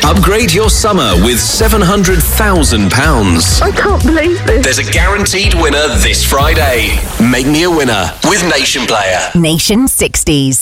Upgrade your summer with £700,000. I can't believe this. There's a guaranteed winner this Friday. Make me a winner with Nation Player. Nation 60s.